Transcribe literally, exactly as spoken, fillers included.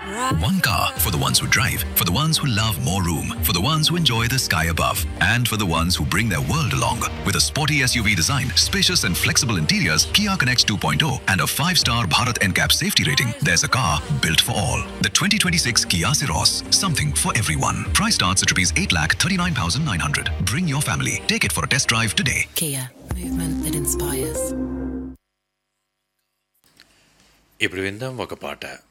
One car for the ones who drive, for the ones who love more room, for the ones who enjoy the sky above, and for the ones who bring their world along. With a sporty S U V design, spacious and flexible interiors, Kia Connects two point oh, and a five-star Bharat N C A P safety rating, there's a car built for all. The twenty twenty-six Kia Ceros, something for everyone. Price starts at rupees eight lakh thirty-nine thousand nine hundred. Bring your family. Take it for a test drive today. Kia, movement that inspires. ఇప్పుడు విందాం ఒక పాట.